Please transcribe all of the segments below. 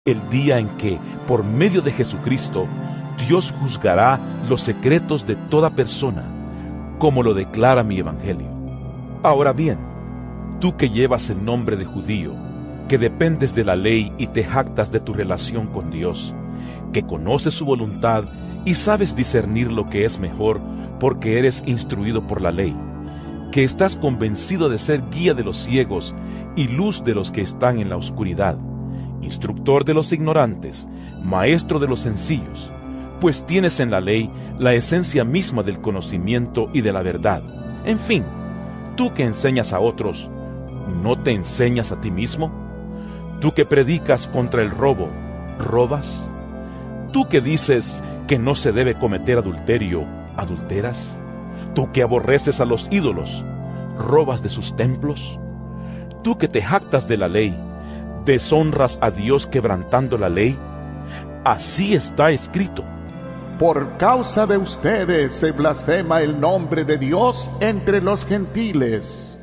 el día en que, por medio de Jesucristo, Dios juzgará los secretos de toda persona, como lo declara mi Evangelio. Ahora bien, tú que llevas el nombre de judío, que dependes de la ley y te jactas de tu relación con Dios, que conoces su voluntad y sabes discernir lo que es mejor porque eres instruido por la ley, que estás convencido de ser guía de los ciegos y luz de los que están en la oscuridad, instructor de los ignorantes, maestro de los sencillos, pues tienes en la ley la esencia misma del conocimiento y de la verdad. En fin, tú que enseñas a otros, ¿no te enseñas a ti mismo? Tú que predicas contra el robo, ¿robas? Tú que dices que no se debe cometer adulterio, ¿adulteras? Tú que aborreces a los ídolos, ¿robas de sus templos? Tú que te jactas de la ley, ¿deshonras a Dios quebrantando la ley? Así está escrito: por causa de ustedes se blasfema el nombre de Dios entre los gentiles.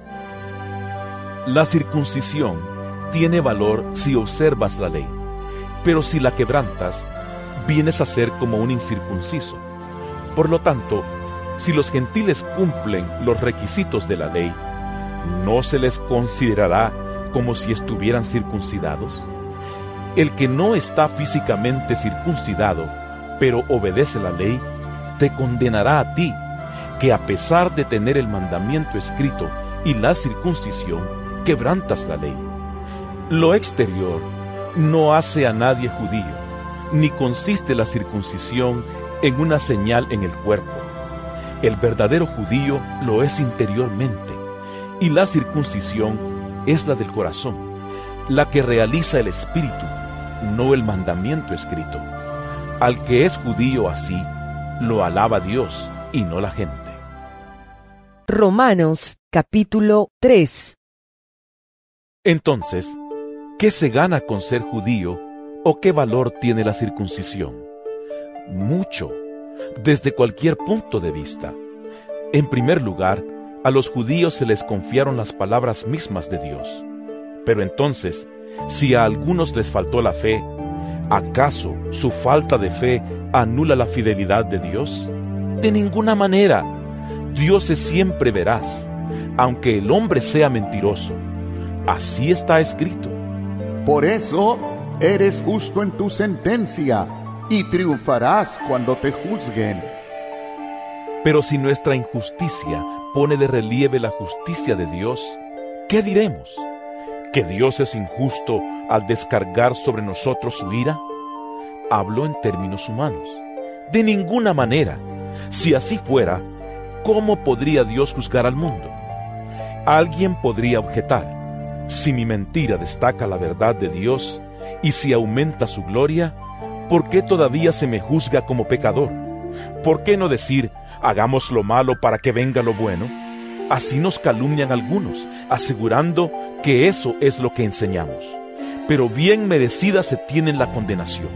La circuncisión tiene valor si observas la ley, pero si la quebrantas, vienes a ser como un incircunciso. Por lo tanto, si los gentiles cumplen los requisitos de la ley, ¿no se les considerará como si estuvieran circuncidados? El que no está físicamente circuncidado, pero obedece la ley, te condenará a ti, que a pesar de tener el mandamiento escrito y la circuncisión, quebrantas la ley. Lo exterior no hace a nadie judío, ni consiste la circuncisión en una señal en el cuerpo. El verdadero judío lo es interiormente, y la circuncisión es la del corazón, la que realiza el espíritu, no el mandamiento escrito. Al que es judío así, lo alaba Dios y no la gente. Romanos capítulo 3. Entonces, ¿qué se gana con ser judío o qué valor tiene la circuncisión? Mucho, desde cualquier punto de vista. En primer lugar, a los judíos se les confiaron las palabras mismas de Dios. Pero entonces, si a algunos les faltó la fe, ¿acaso su falta de fe anula la fidelidad de Dios? De ninguna manera. Dios es siempre veraz, aunque el hombre sea mentiroso. Así está escrito: por eso eres justo en tu sentencia, y triunfarás cuando te juzguen. Pero si nuestra injusticia pone de relieve la justicia de Dios, ¿qué diremos? ¿Que Dios es injusto al descargar sobre nosotros su ira? Hablo en términos humanos. De ninguna manera. Si así fuera, ¿cómo podría Dios juzgar al mundo? Alguien podría objetar: si mi mentira destaca la verdad de Dios y si aumenta su gloria, ¿por qué todavía se me juzga como pecador? ¿Por qué no decir: hagamos lo malo para que venga lo bueno? Así nos calumnian algunos, asegurando que eso es lo que enseñamos. Pero bien merecida se tiene la condenación.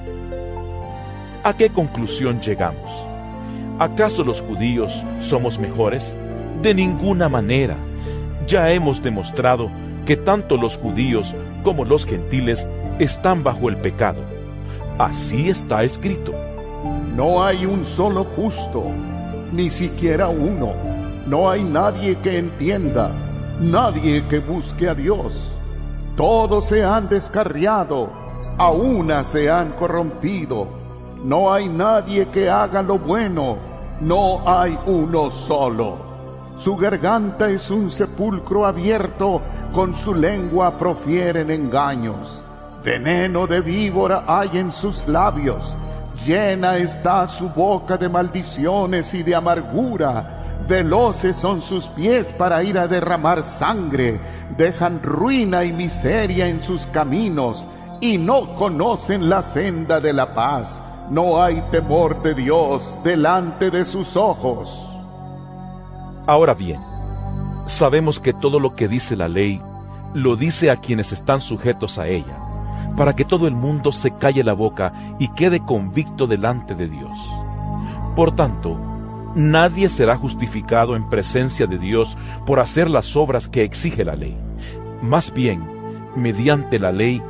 ¿A qué conclusión llegamos? ¿Acaso los judíos somos mejores? De ninguna manera. Ya hemos demostrado que tanto los judíos como los gentiles están bajo el pecado. Así está escrito: no hay un solo justo, ni siquiera uno. No hay nadie que entienda, nadie que busque a Dios. Todos se han descarriado, a una se han corrompido. No hay nadie que haga lo bueno, no hay uno solo. Su garganta es un sepulcro abierto, con su lengua profieren engaños. Veneno de víbora hay en sus labios, llena está su boca de maldiciones y de amargura. Veloces son sus pies para ir a derramar sangre, dejan ruina y miseria en sus caminos, y no conocen la senda de la paz. No hay temor de Dios delante de sus ojos. Ahora bien, sabemos que todo lo que dice la ley, lo dice a quienes están sujetos a ella, para que todo el mundo se calle la boca y quede convicto delante de Dios. Por tanto, nadie será justificado en presencia de Dios por hacer las obras que exige la ley. Más bien, mediante la ley,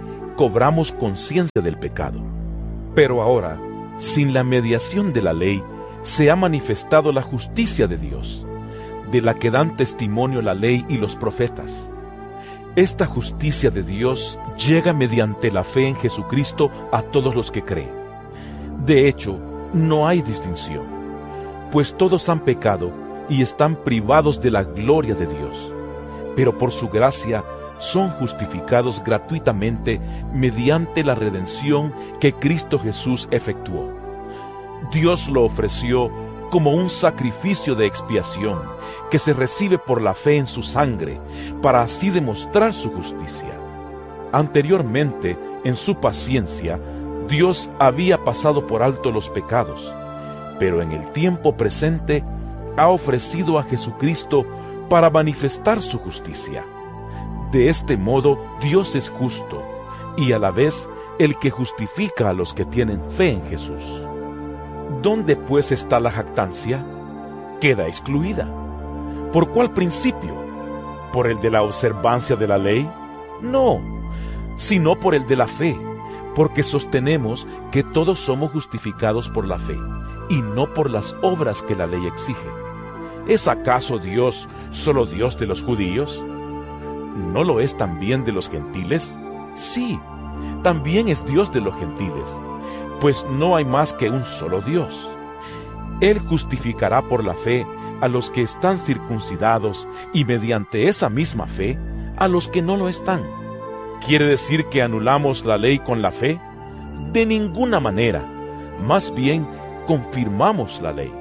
cobramos conciencia del pecado. Pero ahora, sin la mediación de la ley, se ha manifestado la justicia de Dios, de la que dan testimonio la ley y los profetas. Esta justicia de Dios llega mediante la fe en Jesucristo a todos los que creen. De hecho, no hay distinción, pues todos han pecado y están privados de la gloria de Dios, pero por su gracia son justificados gratuitamente mediante la redención que Cristo Jesús efectuó. Dios lo ofreció como un sacrificio de expiación que se recibe por la fe en su sangre, para así demostrar su justicia. Anteriormente, en su paciencia, Dios había pasado por alto los pecados, pero en el tiempo presente ha ofrecido a Jesucristo para manifestar su justicia. De este modo, Dios es justo, y a la vez el que justifica a los que tienen fe en Jesús. ¿Dónde pues está la jactancia? Queda excluida. ¿Por cuál principio? ¿Por el de la observancia de la ley? No, sino por el de la fe, porque sostenemos que todos somos justificados por la fe, y no por las obras que la ley exige. ¿Es acaso Dios solo Dios de los judíos? ¿No lo es también de los gentiles? Sí, también es Dios de los gentiles, pues no hay más que un solo Dios. Él justificará por la fe a los que están circuncidados y mediante esa misma fe a los que no lo están. ¿Quiere decir que anulamos la ley con la fe? De ninguna manera, más bien confirmamos la ley.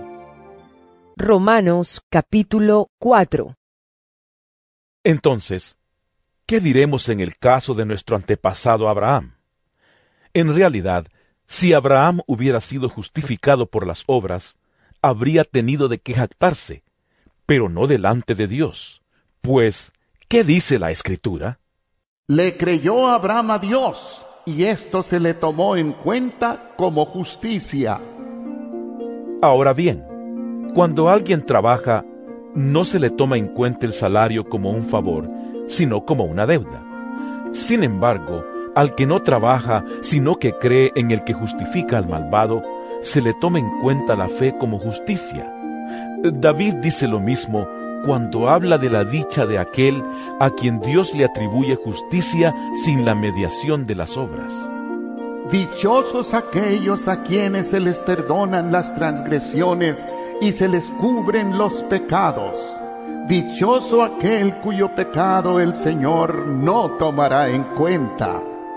Romanos capítulo 4. Entonces, ¿qué diremos en el caso de nuestro antepasado Abraham? En realidad, si Abraham hubiera sido justificado por las obras, habría tenido de qué jactarse, pero no delante de Dios. Pues, ¿qué dice la Escritura? Le creyó Abraham a Dios, y esto se le tomó en cuenta como justicia. Ahora bien, cuando alguien trabaja, no se le toma en cuenta el salario como un favor, sino como una deuda. Sin embargo, al que no trabaja, sino que cree en el que justifica al malvado, se le toma en cuenta la fe como justicia. David dice lo mismo cuando habla de la dicha de aquel a quien Dios le atribuye justicia sin la mediación de las obras. Dichosos aquellos a quienes se les perdonan las transgresiones y se les cubren los pecados. Dichoso aquel cuyo pecado el Señor no tomará en cuenta.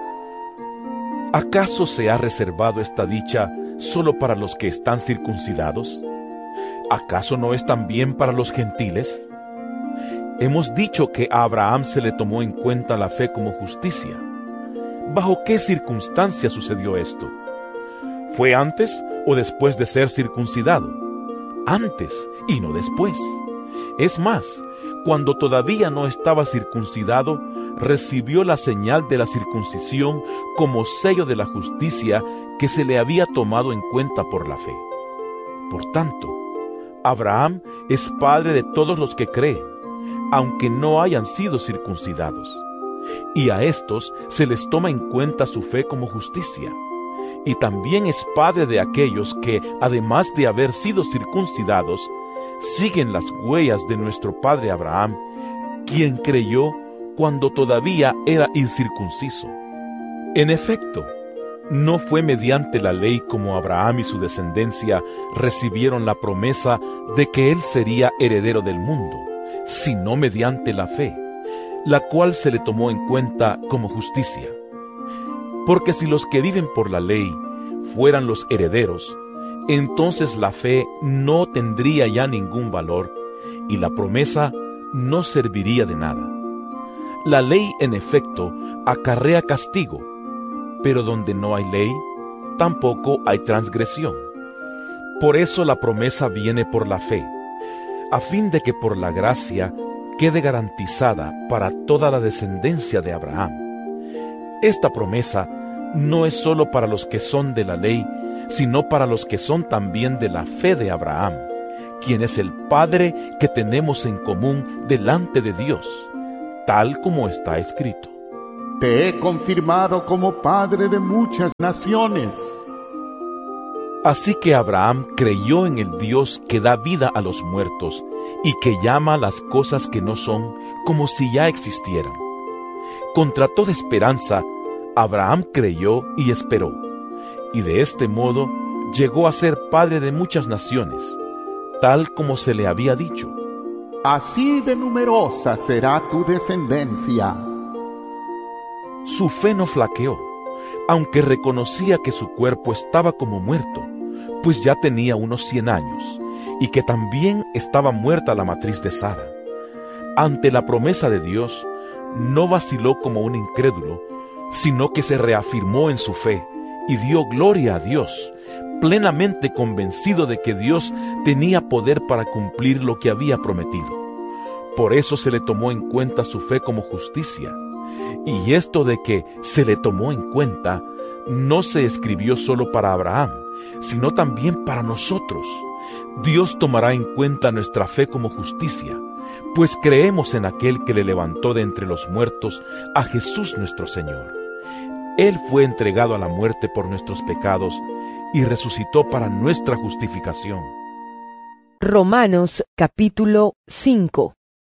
¿Acaso se ha reservado esta dicha solo para los que están circuncidados? ¿Acaso no es también para los gentiles? Hemos dicho que a Abraham se le tomó en cuenta la fe como justicia. ¿Bajo qué circunstancia sucedió esto? ¿Fue antes o después de ser circuncidado? Antes y no después. Es más, cuando todavía no estaba circuncidado, recibió la señal de la circuncisión como sello de la justicia que se le había tomado en cuenta por la fe. Por tanto, Abraham es padre de todos los que creen, aunque no hayan sido circuncidados, y a estos se les toma en cuenta su fe como justicia. Y también es padre de aquellos que, además de haber sido circuncidados, siguen las huellas de nuestro padre Abraham, quien creyó cuando todavía era incircunciso. En efecto, no fue mediante la ley como Abraham y su descendencia recibieron la promesa de que él sería heredero del mundo, sino mediante la fe, la cual se le tomó en cuenta como justicia. Porque si los que viven por la ley fueran los herederos, entonces la fe no tendría ya ningún valor y la promesa no serviría de nada. La ley, en efecto, acarrea castigo, pero donde no hay ley, tampoco hay transgresión. Por eso la promesa viene por la fe, a fin de que por la gracia quede garantizada para toda la descendencia de Abraham. Esta promesa no es sólo para los que son de la ley, sino para los que son también de la fe de Abraham, quien es el Padre que tenemos en común delante de Dios, tal como está escrito. te he confirmado como padre de muchas naciones. Así que Abraham creyó en el Dios que da vida a los muertos y que llama a las cosas que no son como si ya existieran. Contra toda esperanza, Abraham creyó y esperó, y de este modo llegó a ser padre de muchas naciones, tal como se le había dicho. Así de numerosa será tu descendencia. Su fe no flaqueó, aunque reconocía que su cuerpo estaba como muerto, pues ya tenía unos 100 años, y que también estaba muerta la matriz de Sara. Ante la promesa de Dios, no vaciló como un incrédulo, sino que se reafirmó en su fe y dio gloria a Dios, plenamente convencido de que Dios tenía poder para cumplir lo que había prometido. Por eso se le tomó en cuenta su fe como justicia. Y esto de que se le tomó en cuenta no se escribió solo para Abraham, sino también para nosotros. Dios tomará en cuenta nuestra fe como justicia, pues creemos en aquel que le levantó de entre los muertos, a Jesús nuestro Señor. Él fue entregado a la muerte por nuestros pecados y resucitó para nuestra justificación. Romanos capítulo 5.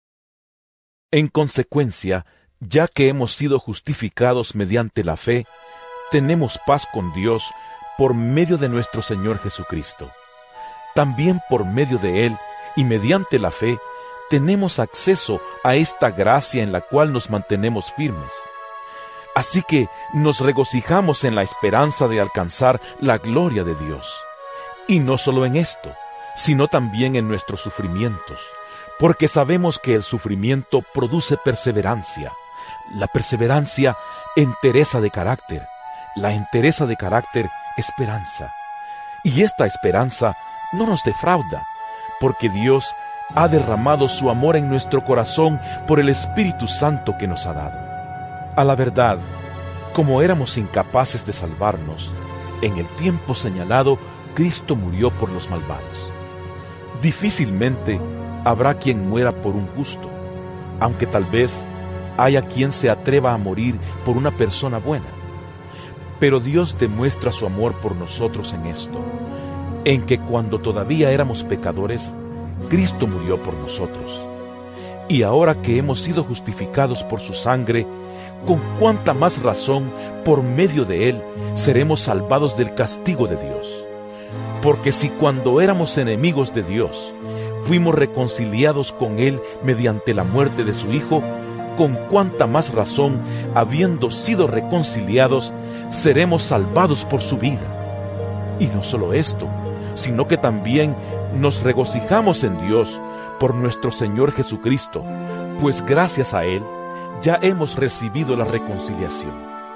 En consecuencia, ya que hemos sido justificados mediante la fe, tenemos paz con Dios por medio de nuestro Señor Jesucristo. También por medio de Él y mediante la fe, tenemos acceso a esta gracia en la cual nos mantenemos firmes. Así que nos regocijamos en la esperanza de alcanzar la gloria de Dios. Y no solo en esto, sino también en nuestros sufrimientos, porque sabemos que el sufrimiento produce perseverancia, la perseverancia, entereza de carácter, la entereza de carácter, esperanza. Y esta esperanza no nos defrauda, porque Dios ha derramado su amor en nuestro corazón por el Espíritu Santo que nos ha dado. A la verdad, como éramos incapaces de salvarnos, en el tiempo señalado, Cristo murió por los malvados. Difícilmente habrá quien muera por un justo, aunque tal vez haya quien se atreva a morir por una persona buena. Pero Dios demuestra su amor por nosotros en esto, en que cuando todavía éramos pecadores, Cristo murió por nosotros. Y ahora que hemos sido justificados por su sangre, con cuánta más razón, por medio de Él, seremos salvados del castigo de Dios. Porque si cuando éramos enemigos de Dios, fuimos reconciliados con Él mediante la muerte de su Hijo, con cuánta más razón, habiendo sido reconciliados, seremos salvados por su vida. Y no solo esto, sino que también nos regocijamos en Dios por nuestro Señor Jesucristo, pues gracias a Él ya hemos recibido la reconciliación.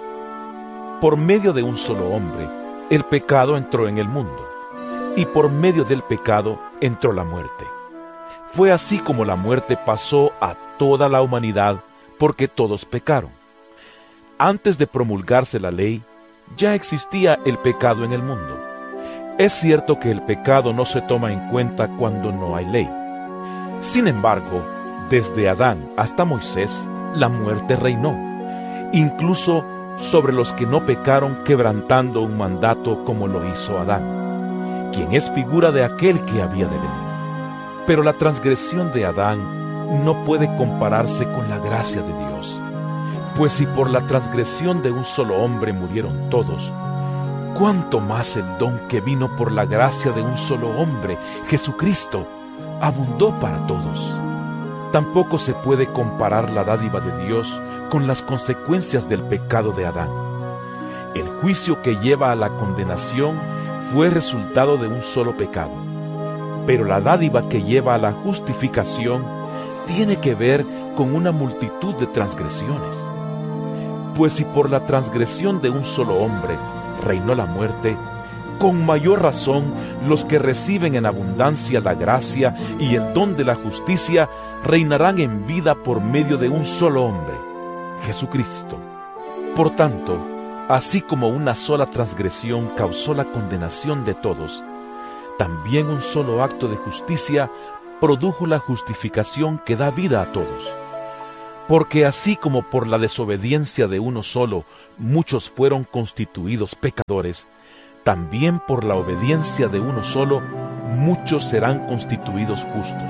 Por medio de un solo hombre, el pecado entró en el mundo, y por medio del pecado entró la muerte. Fue así como la muerte pasó a toda la humanidad, porque todos pecaron. Antes de promulgarse la ley, ya existía el pecado en el mundo. Es cierto que el pecado no se toma en cuenta cuando no hay ley. Sin embargo, desde Adán hasta Moisés, la muerte reinó, incluso sobre los que no pecaron, quebrantando un mandato como lo hizo Adán, quien es figura de aquel que había de venir. Pero la transgresión de Adán no puede compararse con la gracia de Dios, pues si por la transgresión de un solo hombre murieron todos, cuánto más el don que vino por la gracia de un solo hombre, Jesucristo, abundó para todos. Tampoco se puede comparar la dádiva de Dios con las consecuencias del pecado de Adán. El juicio que lleva a la condenación fue resultado de un solo pecado, pero la dádiva que lleva a la justificación tiene que ver con una multitud de transgresiones. Pues si por la transgresión de un solo hombre reinó la muerte, con mayor razón los que reciben en abundancia la gracia y el don de la justicia reinarán en vida por medio de un solo hombre, Jesucristo. Por tanto, así como una sola transgresión causó la condenación de todos, también un solo acto de justicia produjo la justificación que da vida a todos. Porque así como por la desobediencia de uno solo muchos fueron constituidos pecadores, también por la obediencia de uno solo muchos serán constituidos justos.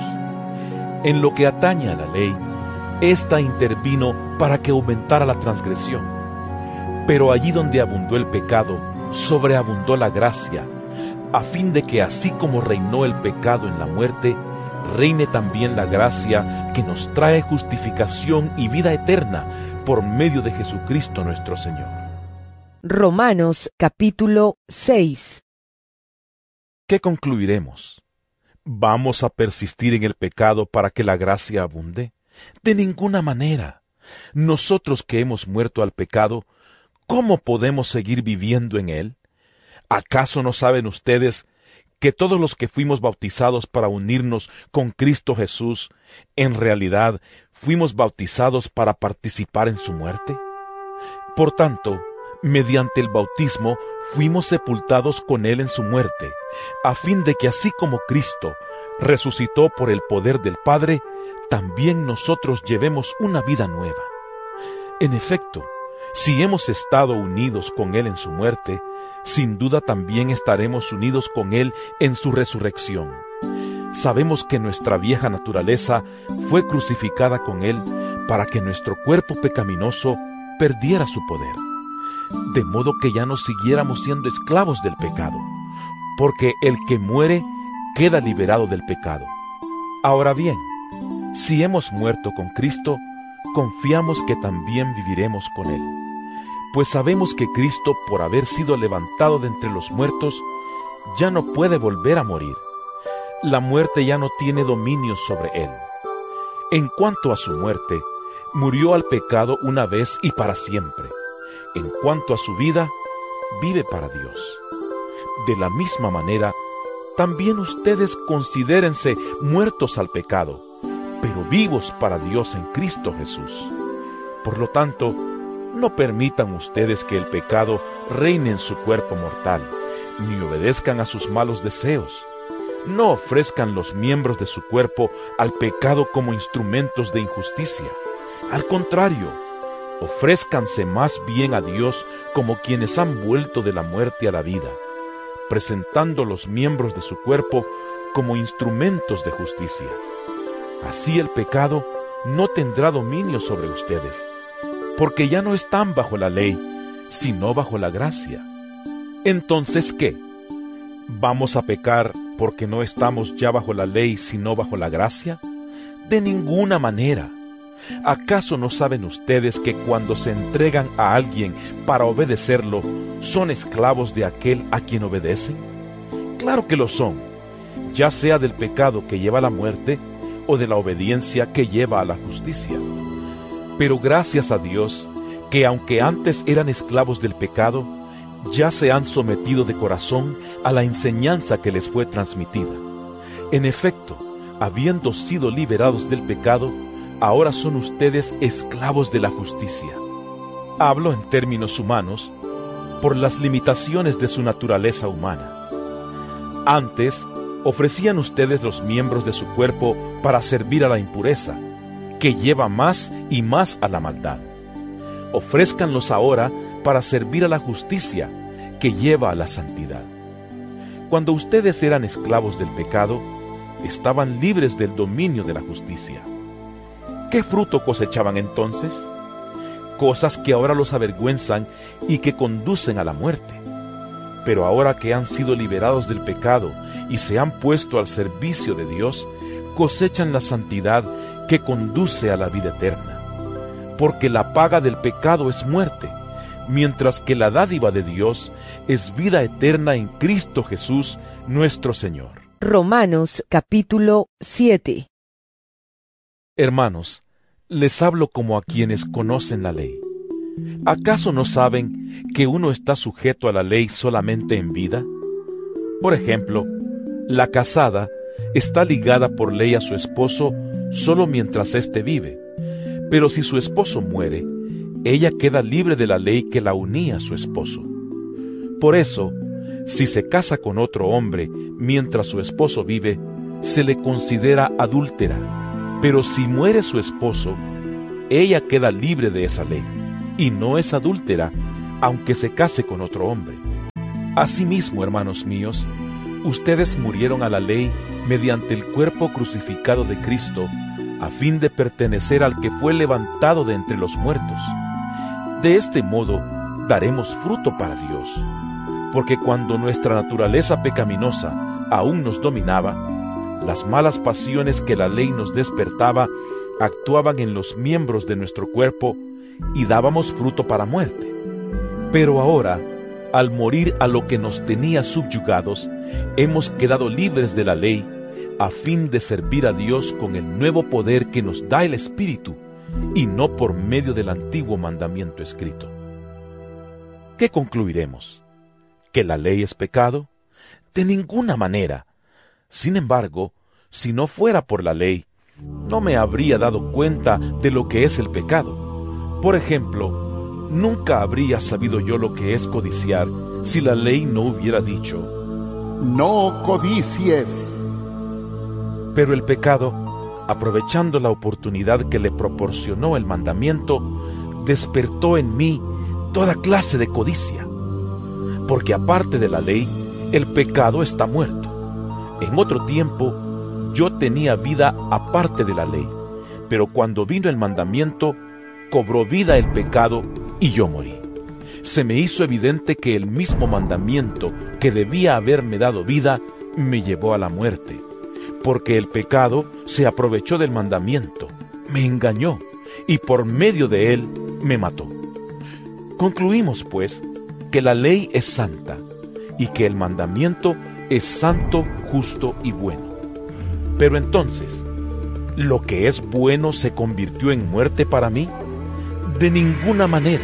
En lo que atañe a la ley, ésta intervino para que aumentara la transgresión. Pero allí donde abundó el pecado, sobreabundó la gracia, a fin de que así como reinó el pecado en la muerte, reine también la gracia que nos trae justificación y vida eterna por medio de Jesucristo nuestro Señor. Romanos capítulo 6. ¿Qué concluiremos? ¿Vamos a persistir en el pecado para que la gracia abunde? De ninguna manera. Nosotros que hemos muerto al pecado, ¿cómo podemos seguir viviendo en él? ¿Acaso no saben ustedes que todos los que fuimos bautizados para unirnos con Cristo Jesús, en realidad fuimos bautizados para participar en su muerte? Por tanto, mediante el bautismo fuimos sepultados con Él en su muerte, a fin de que así como Cristo resucitó por el poder del Padre, también nosotros llevemos una vida nueva. En efecto, si hemos estado unidos con Él en su muerte, sin duda también estaremos unidos con Él en su resurrección. Sabemos que nuestra vieja naturaleza fue crucificada con Él para que nuestro cuerpo pecaminoso perdiera su poder, de modo que ya no siguiéramos siendo esclavos del pecado, porque el que muere queda liberado del pecado. Ahora bien, si hemos muerto con Cristo, confiamos que también viviremos con Él. Pues sabemos que Cristo, por haber sido levantado de entre los muertos, ya no puede volver a morir. La muerte ya no tiene dominio sobre Él. En cuanto a su muerte, murió al pecado una vez y para siempre. En cuanto a su vida, vive para Dios. De la misma manera, también ustedes considérense muertos al pecado, pero vivos para Dios en Cristo Jesús. Por lo tanto, no permitan ustedes que el pecado reine en su cuerpo mortal, ni obedezcan a sus malos deseos. No ofrezcan los miembros de su cuerpo al pecado como instrumentos de injusticia. Al contrario, ofrézcanse más bien a Dios como quienes han vuelto de la muerte a la vida, presentando los miembros de su cuerpo como instrumentos de justicia. Así el pecado no tendrá dominio sobre ustedes, porque ya no están bajo la ley, sino bajo la gracia. Entonces, ¿qué? ¿Vamos a pecar porque no estamos ya bajo la ley, sino bajo la gracia? De ninguna manera. ¿Acaso no saben ustedes que cuando se entregan a alguien para obedecerlo, son esclavos de aquel a quien obedecen? Claro que lo son, ya sea del pecado que lleva a la muerte o de la obediencia que lleva a la justicia. Pero gracias a Dios, que aunque antes eran esclavos del pecado, ya se han sometido de corazón a la enseñanza que les fue transmitida. En efecto, habiendo sido liberados del pecado, ahora son ustedes esclavos de la justicia. Hablo en términos humanos, por las limitaciones de su naturaleza humana. Antes, ofrecían ustedes los miembros de su cuerpo para servir a la impureza, que lleva más y más a la maldad. Ofrézcanlos ahora para servir a la justicia, que lleva a la santidad. Cuando ustedes eran esclavos del pecado, estaban libres del dominio de la justicia. ¿Qué fruto cosechaban entonces? Cosas que ahora los avergüenzan y que conducen a la muerte. Pero ahora que han sido liberados del pecado y se han puesto al servicio de Dios, cosechan la santidad que conduce a la vida eterna. Porque la paga del pecado es muerte, mientras que la dádiva de Dios es vida eterna en Cristo Jesús, nuestro Señor. Romanos capítulo 7. Hermanos, les hablo como a quienes conocen la ley. ¿Acaso no saben que uno está sujeto a la ley solamente en vida? Por ejemplo, la casada está ligada por ley a su esposo solo mientras éste vive, pero si su esposo muere, ella queda libre de la ley que la unía a su esposo. Por eso, si se casa con otro hombre mientras su esposo vive, se le considera adúltera, pero si muere su esposo, ella queda libre de esa ley, y no es adúltera, aunque se case con otro hombre. Asimismo, hermanos míos, ustedes murieron a la ley mediante el cuerpo crucificado de Cristo, a fin de pertenecer al que fue levantado de entre los muertos. De este modo daremos fruto para Dios, porque cuando nuestra naturaleza pecaminosa aún nos dominaba, las malas pasiones que la ley nos despertaba actuaban en los miembros de nuestro cuerpo y dábamos fruto para muerte. Pero ahora, al morir a lo que nos tenía subyugados, hemos quedado libres de la ley, a fin de servir a Dios con el nuevo poder que nos da el Espíritu, y no por medio del antiguo mandamiento escrito. ¿Qué concluiremos? ¿Que la ley es pecado? De ninguna manera. Sin embargo, si no fuera por la ley, no me habría dado cuenta de lo que es el pecado. Por ejemplo, nunca habría sabido yo lo que es codiciar si la ley no hubiera dicho: no codicies. Pero el pecado, aprovechando la oportunidad que le proporcionó el mandamiento, despertó en mí toda clase de codicia. Porque aparte de la ley, el pecado está muerto. En otro tiempo, yo tenía vida aparte de la ley, pero cuando vino el mandamiento, cobró vida el pecado y yo morí. Se me hizo evidente que el mismo mandamiento que debía haberme dado vida, me llevó a la muerte, porque el pecado se aprovechó del mandamiento, me engañó, y por medio de él me mató. Concluimos, pues, que la ley es santa, y que el mandamiento es santo, justo y bueno. Pero entonces, ¿lo que es bueno se convirtió en muerte para mí? De ninguna manera.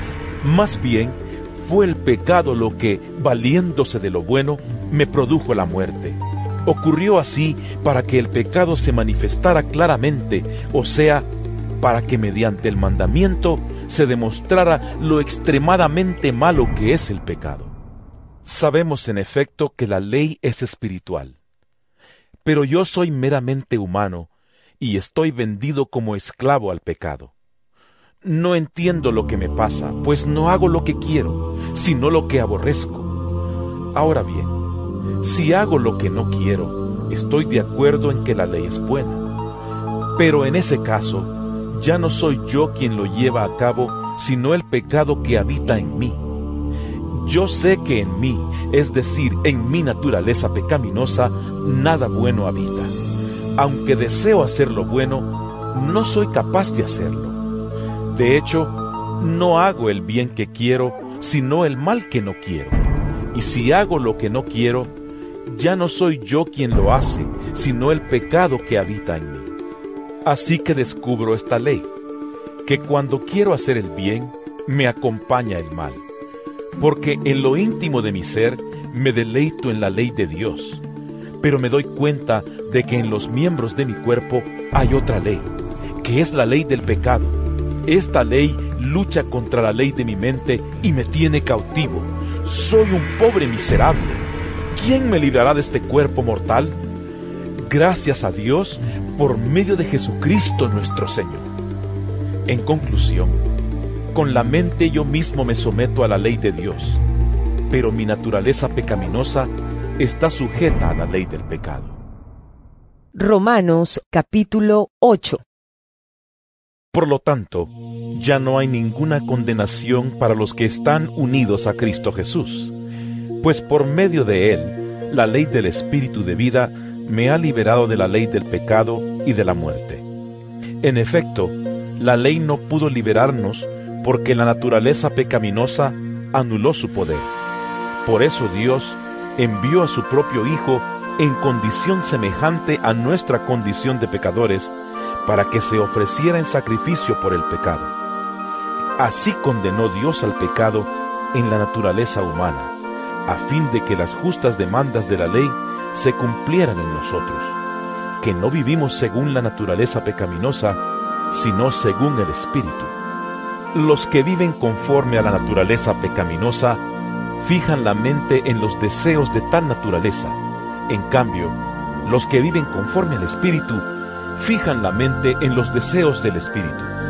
Más bien, fue el pecado lo que, valiéndose de lo bueno, me produjo la muerte. Ocurrió así para que el pecado se manifestara claramente, o sea, para que mediante el mandamiento se demostrara lo extremadamente malo que es el pecado. Sabemos en efecto que la ley es espiritual, pero yo soy meramente humano y estoy vendido como esclavo al pecado. No entiendo lo que me pasa, pues no hago lo que quiero, sino lo que aborrezco. Ahora bien, si hago lo que no quiero, estoy de acuerdo en que la ley es buena. Pero en ese caso, ya no soy yo quien lo lleva a cabo, sino el pecado que habita en mí. Yo sé que en mí, es decir, en mi naturaleza pecaminosa, nada bueno habita. Aunque deseo hacer lo bueno, no soy capaz de hacerlo. De hecho, no hago el bien que quiero, sino el mal que no quiero. Y si hago lo que no quiero, ya no soy yo quien lo hace, sino el pecado que habita en mí. Así que descubro esta ley, que cuando quiero hacer el bien, me acompaña el mal. Porque en lo íntimo de mi ser me deleito en la ley de Dios, pero me doy cuenta de que en los miembros de mi cuerpo hay otra ley, que es la ley del pecado. Esta ley lucha contra la ley de mi mente y me tiene cautivo. Soy un pobre miserable. ¿Quién me librará de este cuerpo mortal? Gracias a Dios por medio de Jesucristo nuestro Señor. En conclusión, con la mente yo mismo me someto a la ley de Dios, pero mi naturaleza pecaminosa está sujeta a la ley del pecado. Romanos capítulo 8. Por lo tanto, ya no hay ninguna condenación para los que están unidos a Cristo Jesús, pues por medio de Él, la ley del Espíritu de vida me ha liberado de la ley del pecado y de la muerte. En efecto, la ley no pudo liberarnos porque la naturaleza pecaminosa anuló su poder. Por eso Dios envió a su propio Hijo en condición semejante a nuestra condición de pecadores, para que se ofreciera en sacrificio por el pecado. Así condenó Dios al pecado en la naturaleza humana, a fin de que las justas demandas de la ley se cumplieran en nosotros, que no vivimos según la naturaleza pecaminosa, sino según el Espíritu. Los que viven conforme a la naturaleza pecaminosa fijan la mente en los deseos de tal naturaleza. En cambio, los que viven conforme al Espíritu fijan la mente en los deseos del Espíritu,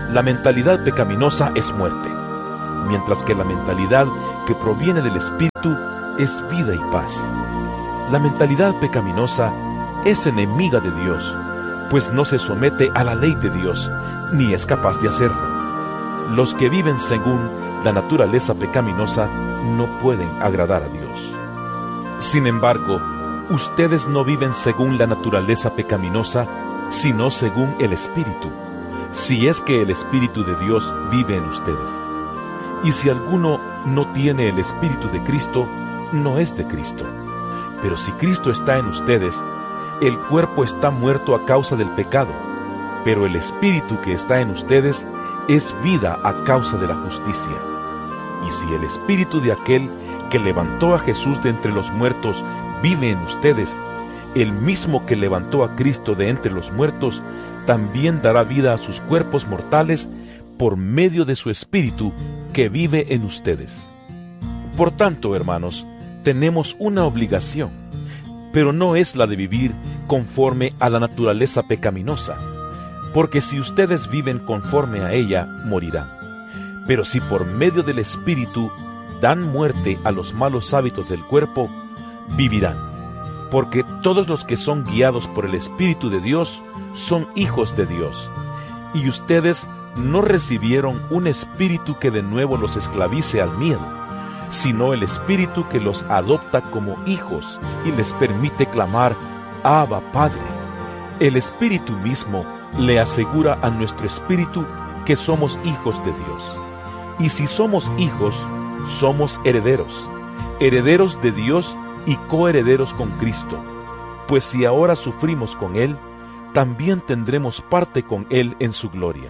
La mentalidad pecaminosa es muerte, mientras que la mentalidad que proviene del Espíritu es vida y paz. La mentalidad pecaminosa es enemiga de Dios, pues no se somete a la ley de Dios, ni es capaz de hacerlo. Los que viven según la naturaleza pecaminosa no pueden agradar a Dios. Sin embargo, ustedes no viven según la naturaleza pecaminosa, sino según el Espíritu, si es que el Espíritu de Dios vive en ustedes. Y si alguno no tiene el Espíritu de Cristo, no es de Cristo. Pero si Cristo está en ustedes, el cuerpo está muerto a causa del pecado, pero el Espíritu que está en ustedes es vida a causa de la justicia. Y si el Espíritu de aquel que levantó a Jesús de entre los muertos vive en ustedes, el mismo que levantó a Cristo de entre los muertos también dará vida a sus cuerpos mortales por medio de su Espíritu que vive en ustedes. Por tanto, hermanos, tenemos una obligación, pero no es la de vivir conforme a la naturaleza pecaminosa, porque si ustedes viven conforme a ella, morirán. Pero si por medio del Espíritu dan muerte a los malos hábitos del cuerpo, vivirán, porque todos los que son guiados por el Espíritu de Dios son hijos de Dios. Y ustedes no recibieron un espíritu que de nuevo los esclavice al miedo, sino el Espíritu que los adopta como hijos y les permite clamar, Abba, Padre. El Espíritu mismo le asegura a nuestro espíritu que somos hijos de Dios. Y si somos hijos, somos herederos, herederos de Dios y coherederos con Cristo, pues si ahora sufrimos con Él, también tendremos parte con Él en su gloria.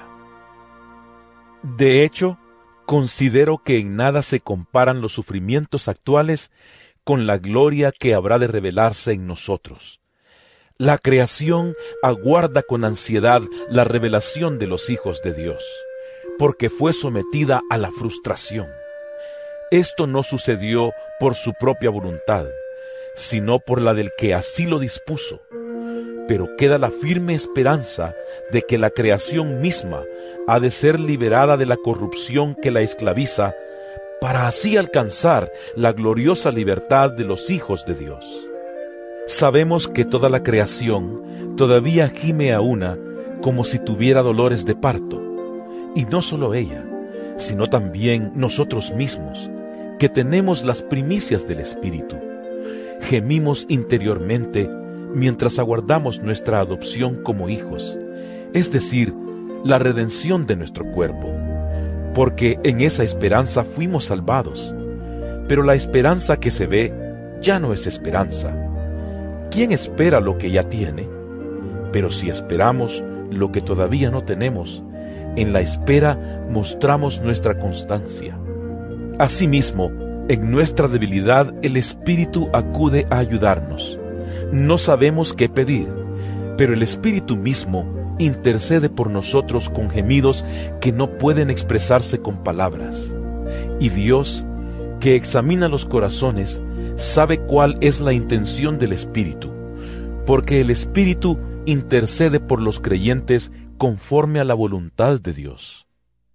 De hecho, considero que en nada se comparan los sufrimientos actuales con la gloria que habrá de revelarse en nosotros. La creación aguarda con ansiedad la revelación de los hijos de Dios, porque fue sometida a la frustración. Esto no sucedió por su propia voluntad, sino por la del que así lo dispuso. Pero queda la firme esperanza de que la creación misma ha de ser liberada de la corrupción que la esclaviza, para así alcanzar la gloriosa libertad de los hijos de Dios. Sabemos que toda la creación todavía gime a una como si tuviera dolores de parto, y no solo ella, sino también nosotros mismos, que tenemos las primicias del Espíritu. Gemimos interiormente mientras aguardamos nuestra adopción como hijos, es decir, la redención de nuestro cuerpo, porque en esa esperanza fuimos salvados. Pero la esperanza que se ve ya no es esperanza. ¿Quién espera lo que ya tiene? Pero si esperamos lo que todavía no tenemos, en la espera mostramos nuestra constancia. Asimismo, en nuestra debilidad el Espíritu acude a ayudarnos. No sabemos qué pedir, pero el Espíritu mismo intercede por nosotros con gemidos que no pueden expresarse con palabras. Y Dios, que examina los corazones, sabe cuál es la intención del Espíritu, porque el Espíritu intercede por los creyentes conforme a la voluntad de Dios.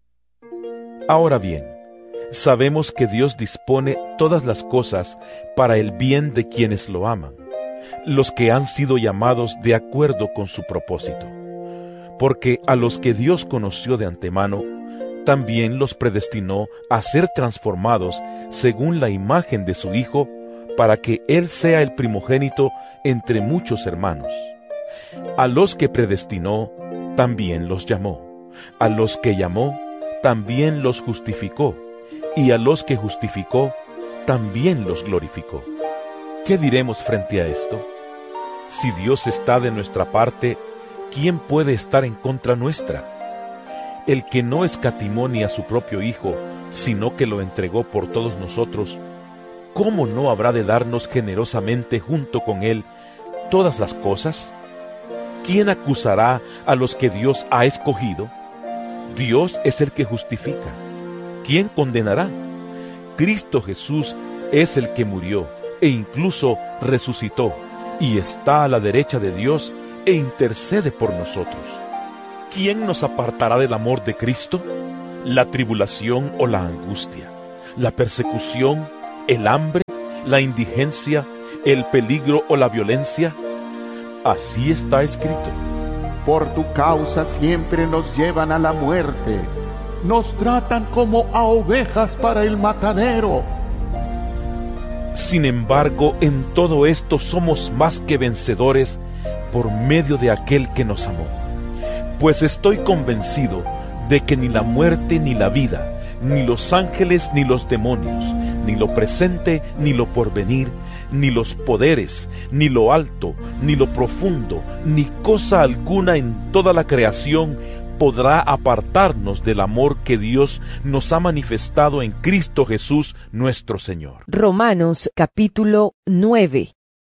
Ahora bien, sabemos que Dios dispone todas las cosas para el bien de quienes lo aman, los que han sido llamados de acuerdo con su propósito. Porque a los que Dios conoció de antemano, también los predestinó a ser transformados según la imagen de su Hijo, para que Él sea el primogénito entre muchos hermanos. A los que predestinó, también los llamó. A los que llamó, también los justificó. Y a los que justificó, también los glorificó. ¿Qué diremos frente a esto? Si Dios está de nuestra parte, ¿quién puede estar en contra nuestra? El que no escatimó ni a su propio Hijo, sino que lo entregó por todos nosotros, ¿cómo no habrá de darnos generosamente junto con Él todas las cosas? ¿Quién acusará a los que Dios ha escogido? Dios es el que justifica. ¿Quién condenará? Cristo Jesús es el que murió e incluso resucitó y está a la derecha de Dios e intercede por nosotros. ¿quién nos apartará del amor de Cristo? ¿La tribulación o la angustia? ¿La persecución, el hambre, la indigencia, el peligro o la violencia? Así está escrito. Por tu causa siempre nos llevan a la muerte. Nos tratan como a ovejas para el matadero. Sin embargo, en todo esto somos más que vencedores por medio de aquel que nos amó. Pues estoy convencido de que ni la muerte ni la vida, ni los ángeles ni los demonios, ni lo presente ni lo porvenir, ni los poderes, ni lo alto, ni lo profundo, ni cosa alguna en toda la creación podrá apartarnos del amor que Dios nos ha manifestado en Cristo Jesús nuestro Señor. Romanos capítulo 9.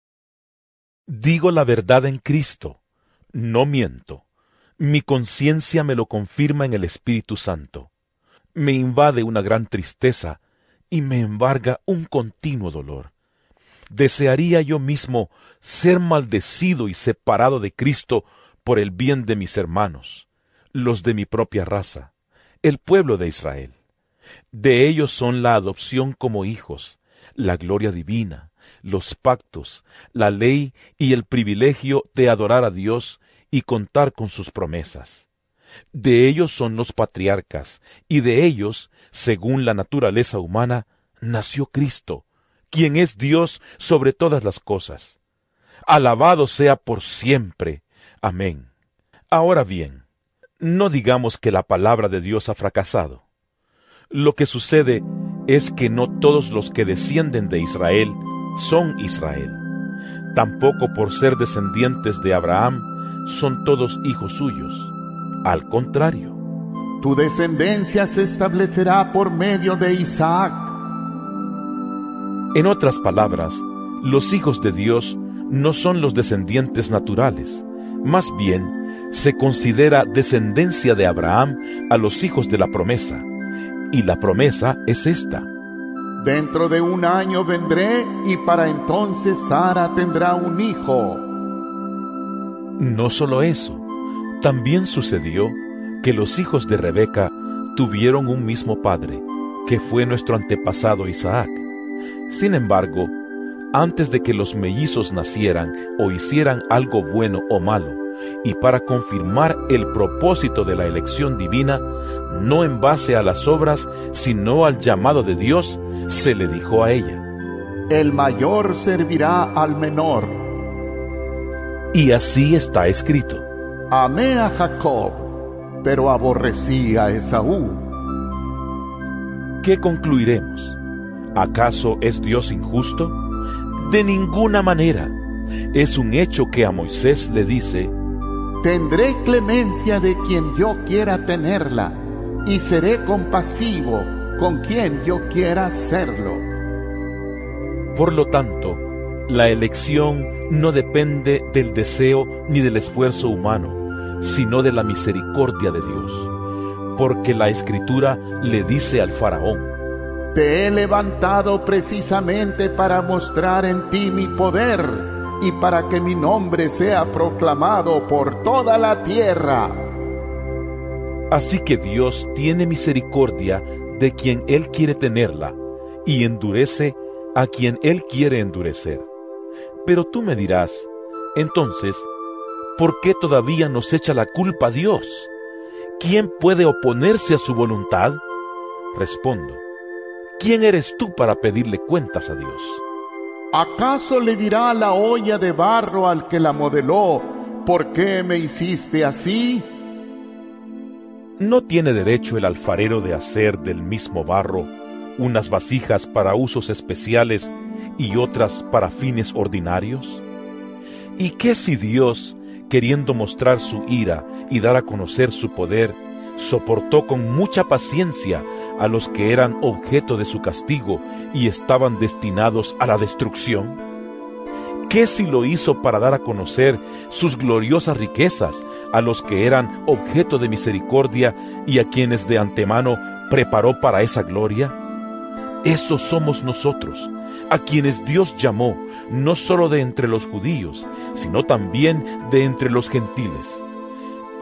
Digo la verdad en Cristo, no miento. Mi conciencia me lo confirma en el Espíritu Santo. Me invade una gran tristeza y me embarga un continuo dolor. Desearía yo mismo ser maldecido y separado de Cristo por el bien de mis hermanos, los de mi propia raza, el pueblo de Israel. De ellos son la adopción como hijos, la gloria divina, los pactos, la ley y el privilegio de adorar a Dios y contar con sus promesas. De ellos son los patriarcas, y de ellos, según la naturaleza humana, nació Cristo, quien es Dios sobre todas las cosas. Alabado sea por siempre. Amén. Ahora bien, no digamos que la palabra de Dios ha fracasado. Lo que sucede es que no todos los que descienden de Israel son Israel. Tampoco por ser descendientes de Abraham son todos hijos suyos. Al contrario. Tu descendencia se establecerá por medio de Isaac. En otras palabras, los hijos de Dios no son los descendientes naturales. Más bien, se considera descendencia de Abraham a los hijos de la promesa. Y la promesa es esta. Dentro de 1 año vendré y para entonces Sara tendrá un hijo. No solo eso, también sucedió que los hijos de Rebeca tuvieron un mismo padre, que fue nuestro antepasado Isaac. Sin embargo, antes de que los mellizos nacieran o hicieran algo bueno o malo, y para confirmar el propósito de la elección divina, no en base a las obras, sino al llamado de Dios, se le dijo a ella: el mayor servirá al menor. Y así está escrito: amé a Jacob, pero aborrecí a Esaú. ¿Qué concluiremos? ¿Acaso es Dios injusto? De ninguna manera. Es un hecho que a Moisés le dice: tendré clemencia de quien yo quiera tenerla, y seré compasivo con quien yo quiera serlo. Por lo tanto, la elección no depende del deseo ni del esfuerzo humano, sino de la misericordia de Dios. Porque la Escritura le dice al faraón: te he levantado precisamente para mostrar en ti mi poder, y para que mi nombre sea proclamado por toda la tierra. Así que Dios tiene misericordia de quien Él quiere tenerla, y endurece a quien Él quiere endurecer. Pero tú me dirás: entonces, ¿por qué todavía nos echa la culpa a Dios? ¿Quién puede oponerse a su voluntad? Respondo: ¿quién eres tú para pedirle cuentas a Dios? ¿Acaso le dirá la olla de barro al que la modeló: ¿por qué me hiciste así? ¿No tiene derecho el alfarero de hacer del mismo barro unas vasijas para usos especiales y otras para fines ordinarios? ¿Y qué si Dios, queriendo mostrar su ira y dar a conocer su poder, soportó con mucha paciencia a los que eran objeto de su castigo y estaban destinados a la destrucción? ¿Qué si lo hizo para dar a conocer sus gloriosas riquezas a los que eran objeto de misericordia y a quienes de antemano preparó para esa gloria? Esos somos nosotros, a quienes Dios llamó, no solo de entre los judíos, sino también de entre los gentiles.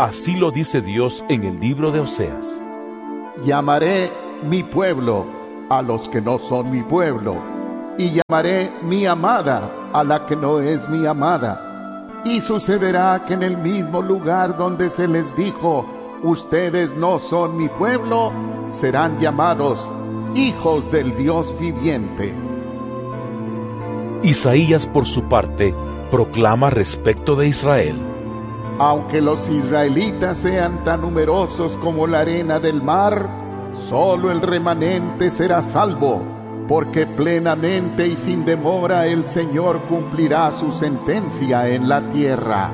Así lo dice Dios en el libro de Oseas. Llamaré mi pueblo a los que no son mi pueblo, y llamaré mi amada a la que no es mi amada. Y sucederá que en el mismo lugar donde se les dijo, ustedes no son mi pueblo, serán llamados hijos del Dios viviente. Isaías, por su parte, proclama respecto de Israel: Aunque los israelitas sean tan numerosos como la arena del mar, solo el remanente será salvo, porque plenamente y sin demora el Señor cumplirá su sentencia en la tierra.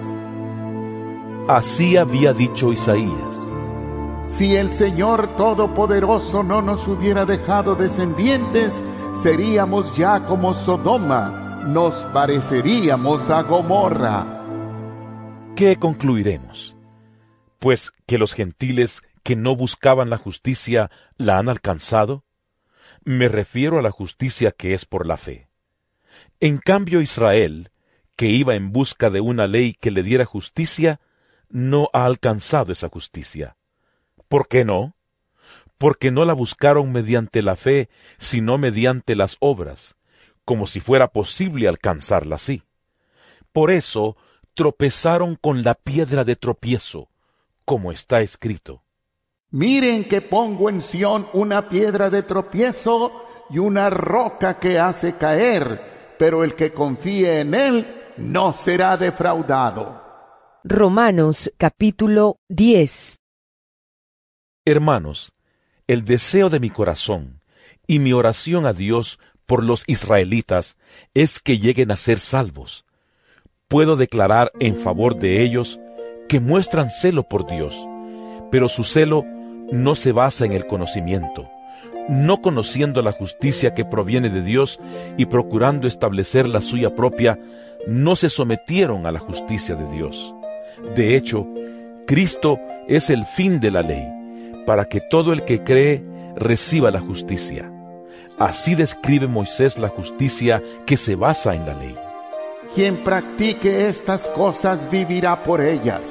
Así había dicho Isaías. Si el Señor Todopoderoso no nos hubiera dejado descendientes, seríamos ya como Sodoma, nos pareceríamos a Gomorra. ¿Qué concluiremos? Pues que los gentiles que no buscaban la justicia la han alcanzado. Me refiero a la justicia que es por la fe. En cambio, Israel, que iba en busca de una ley que le diera justicia, no ha alcanzado esa justicia. ¿Por qué no? Porque no la buscaron mediante la fe, sino mediante las obras, como si fuera posible alcanzarla así. Por eso tropezaron con la piedra de tropiezo, como está escrito: Miren que pongo en Sión una piedra de tropiezo y una roca que hace caer, pero el que confíe en él no será defraudado. Romanos capítulo 10. Hermanos, el deseo de mi corazón y mi oración a Dios por los israelitas es que lleguen a ser salvos. Puedo declarar en favor de ellos que muestran celo por Dios, pero su celo no se basa en el conocimiento, no conociendo la justicia que proviene de Dios y procurando establecer la suya propia, no se sometieron a la justicia de Dios. De hecho, Cristo es el fin de la ley, para que todo el que cree reciba la justicia. Así describe Moisés la justicia que se basa en la ley. Quien practique estas cosas vivirá por ellas.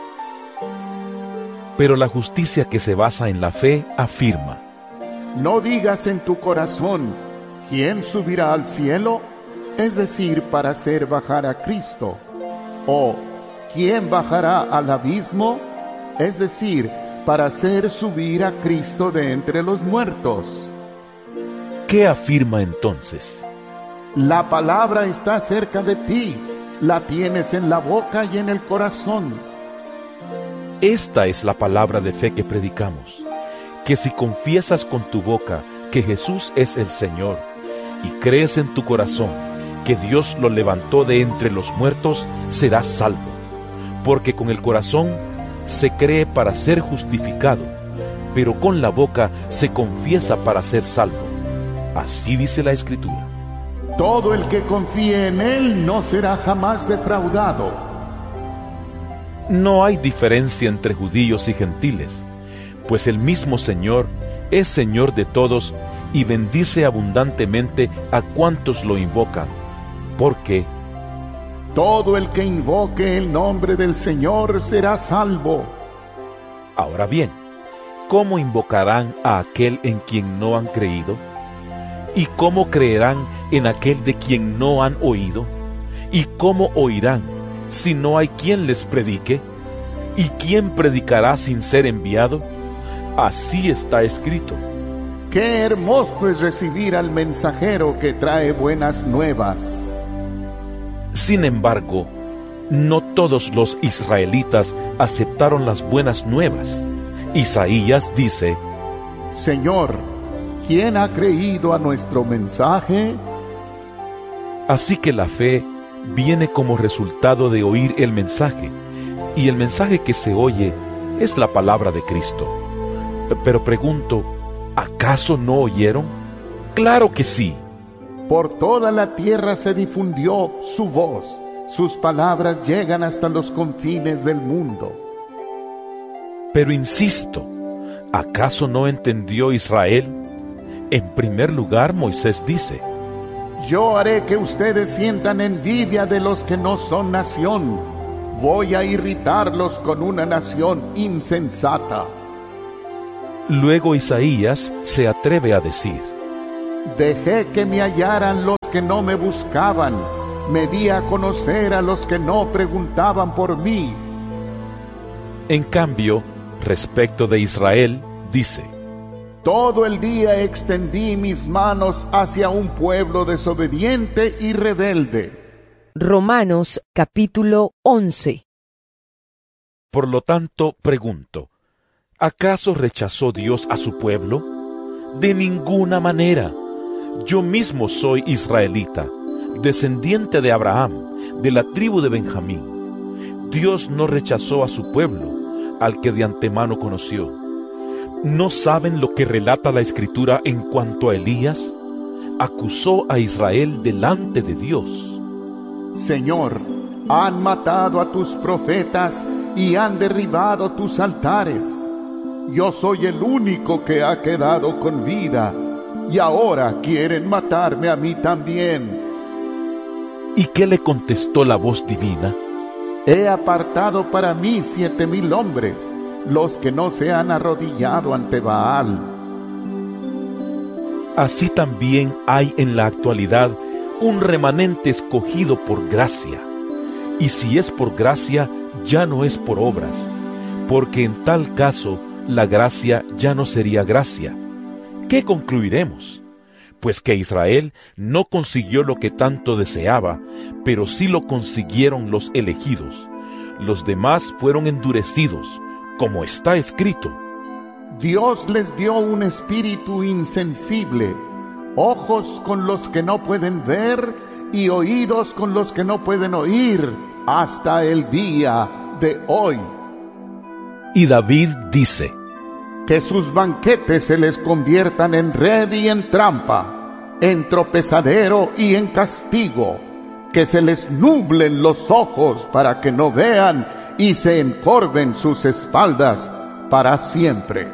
Pero la justicia que se basa en la fe afirma: No digas en tu corazón, ¿quién subirá al cielo? Es decir, para hacer bajar a Cristo. O, ¿quién bajará al abismo? Es decir, para hacer subir a Cristo de entre los muertos. ¿Qué afirma entonces? La palabra está cerca de ti, la tienes en la boca y en el corazón. Esta es la palabra de fe que predicamos, que si confiesas con tu boca que Jesús es el Señor y crees en tu corazón que Dios lo levantó de entre los muertos, serás salvo, porque con el corazón se cree para ser justificado, pero con la boca se confiesa para ser salvo. Así dice la Escritura. Todo el que confíe en Él no será jamás defraudado. No hay diferencia entre judíos y gentiles, pues el mismo Señor es Señor de todos y bendice abundantemente a cuantos lo invocan, porque todo el que invoque el nombre del Señor será salvo. Ahora bien, ¿cómo invocarán a aquel en quien no han creído? ¿Y cómo creerán en aquel de quien no han oído? ¿Y cómo oirán si no hay quien les predique? ¿Y quién predicará sin ser enviado? Así está escrito. Qué hermoso es recibir al mensajero que trae buenas nuevas. Sin embargo, no todos los israelitas aceptaron las buenas nuevas. Isaías dice: Señor, ¿quién ha creído a nuestro mensaje? Así que la fe viene como resultado de oír el mensaje, y el mensaje que se oye es la palabra de Cristo. Pero pregunto, ¿acaso no oyeron? ¡Claro que sí! Por toda la tierra se difundió su voz, sus palabras llegan hasta los confines del mundo. Pero insisto, ¿acaso no entendió Israel? En primer lugar, Moisés dice: Yo haré que ustedes sientan envidia de los que no son nación. voy a irritarlos con una nación insensata. Luego Isaías se atreve a decir: Dejé que me hallaran los que no me buscaban, me di a conocer a los que no preguntaban por mí. En cambio, respecto de Israel, dice: Todo el día extendí mis manos hacia un pueblo desobediente y rebelde. Romanos capítulo 11. Por lo tanto, pregunto, ¿acaso rechazó Dios a su pueblo? De ninguna manera. Yo mismo soy israelita, descendiente de Abraham, de la tribu de Benjamín. Dios no rechazó a su pueblo, al que de antemano conoció. ¿No saben lo que relata la Escritura en cuanto a Elías? Acusó a Israel delante de Dios. Señor, han matado a tus profetas y han derribado tus altares. Yo soy el único que ha quedado con vida, y ahora quieren matarme a mí también. ¿Y qué le contestó la voz divina? He apartado para mí 7,000 hombres, los que no se han arrodillado ante Baal. Así también hay en la actualidad un remanente escogido por gracia. Y si es por gracia, ya no es por obras, porque en tal caso la gracia ya no sería gracia. ¿Qué concluiremos? Pues que Israel no consiguió lo que tanto deseaba, pero sí lo consiguieron los elegidos. Los demás fueron endurecidos, como está escrito. Dios les dio un espíritu insensible, ojos con los que no pueden ver y oídos con los que no pueden oír, hasta el día de hoy. Y David dice: Que sus banquetes se les conviertan en red y en trampa, en tropezadero y en castigo, que se les nublen los ojos para que no vean y se encorven sus espaldas para siempre.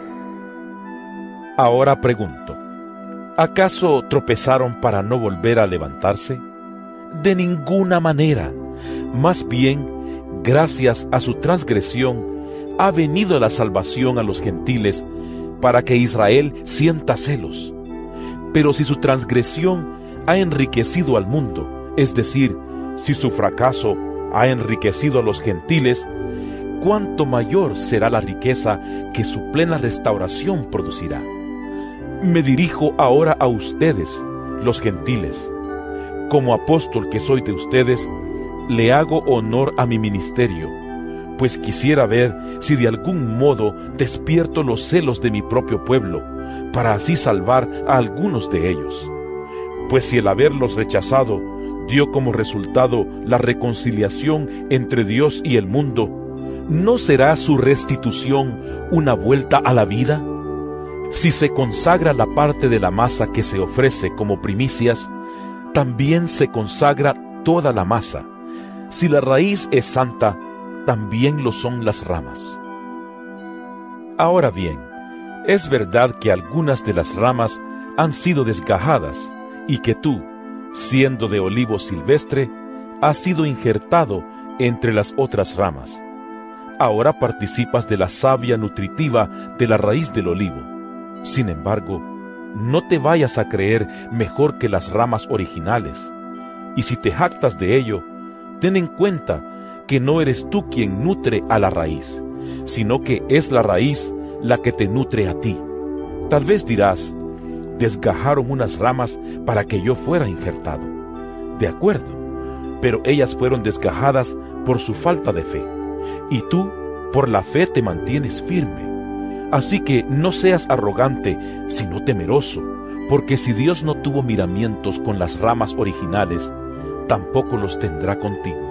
Ahora pregunto, ¿acaso tropezaron para no volver a levantarse? De ninguna manera. Más bien, gracias a su transgresión, ha venido la salvación a los gentiles para que Israel sienta celos. Pero si su transgresión ha enriquecido al mundo, es decir, si su fracaso ha enriquecido a los gentiles, cuánto mayor será la riqueza que su plena restauración producirá. Me dirijo ahora a ustedes, los gentiles. Como apóstol que soy de ustedes, le hago honor a mi ministerio, pues quisiera ver si de algún modo despierto los celos de mi propio pueblo, para así salvar a algunos de ellos. Pues si el haberlos rechazado dio como resultado la reconciliación entre Dios y el mundo, ¿no será su restitución una vuelta a la vida? Si se consagra la parte de la masa que se ofrece como primicias, también se consagra toda la masa. Si la raíz es santa, también lo son las ramas. Ahora bien, es verdad que algunas de las ramas han sido desgajadas, y que tú, siendo de olivo silvestre, has sido injertado entre las otras ramas. Ahora participas de la savia nutritiva de la raíz del olivo. Sin embargo, no te vayas a creer mejor que las ramas originales, y si te jactas de ello, ten en cuenta que no eres tú quien nutre a la raíz, sino que es la raíz la que te nutre a ti. Tal vez dirás: desgajaron unas ramas para que yo fuera injertado. De acuerdo, pero ellas fueron desgajadas por su falta de fe, y tú por la fe te mantienes firme. Así que no seas arrogante, sino temeroso, porque si Dios no tuvo miramientos con las ramas originales, tampoco los tendrá contigo.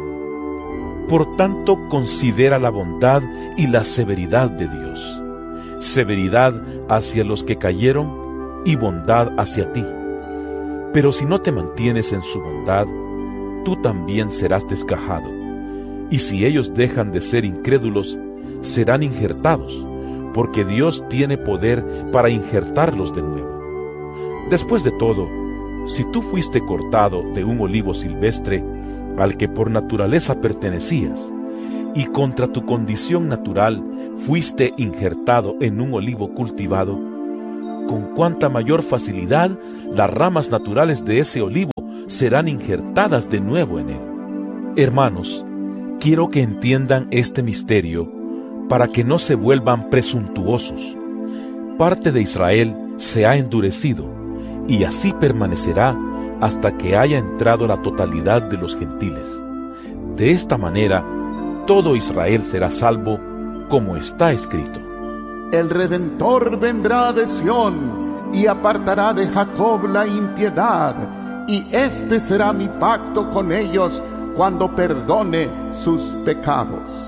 Por tanto, considera la bondad y la severidad de Dios. Severidad hacia los que cayeron y bondad hacia ti. Pero si no te mantienes en su bondad, tú también serás desgajado. Y si ellos dejan de ser incrédulos, serán injertados, porque Dios tiene poder para injertarlos de nuevo. Después de todo, si tú fuiste cortado de un olivo silvestre, al que por naturaleza pertenecías, y contra tu condición natural fuiste injertado en un olivo cultivado, con cuánta mayor facilidad las ramas naturales de ese olivo serán injertadas de nuevo en él. Hermanos, quiero que entiendan este misterio para que no se vuelvan presuntuosos. Parte de Israel se ha endurecido, y así permanecerá hasta que haya entrado la totalidad de los gentiles. De esta manera, todo Israel será salvo, como está escrito. El Redentor vendrá de Sión, y apartará de Jacob la impiedad, y este será mi pacto con ellos cuando perdone sus pecados.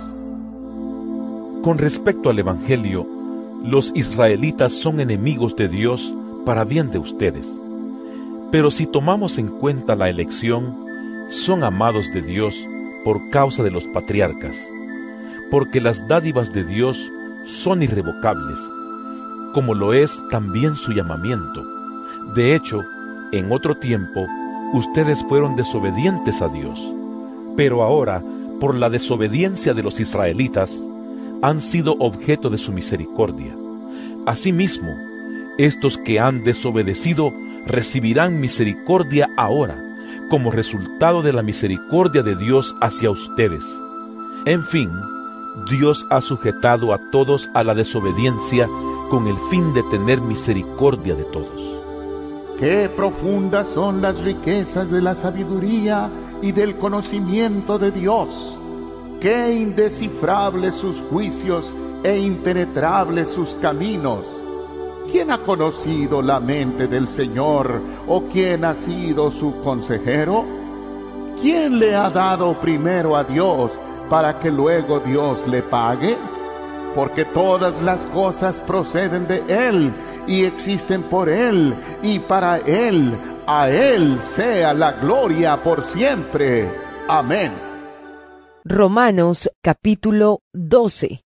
Con respecto al Evangelio, los israelitas son enemigos de Dios para bien de ustedes. Pero si tomamos en cuenta la elección, son amados de Dios por causa de los patriarcas, porque las dádivas de Dios son irrevocables, como lo es también su llamamiento. De hecho, en otro tiempo, ustedes fueron desobedientes a Dios, pero ahora, por la desobediencia de los israelitas, han sido objeto de su misericordia. Asimismo, estos que han desobedecido recibirán misericordia ahora, como resultado de la misericordia de Dios hacia ustedes. En fin, Dios ha sujetado a todos a la desobediencia con el fin de tener misericordia de todos. Qué profundas son las riquezas de la sabiduría y del conocimiento de Dios. Qué indescifrables sus juicios e impenetrables sus caminos. ¿Quién ha conocido la mente del Señor, o quién ha sido su consejero? ¿Quién le ha dado primero a Dios para que luego Dios le pague? Porque todas las cosas proceden de Él y existen por Él y para Él. A Él sea la gloria por siempre. Amén. Romanos capítulo 12.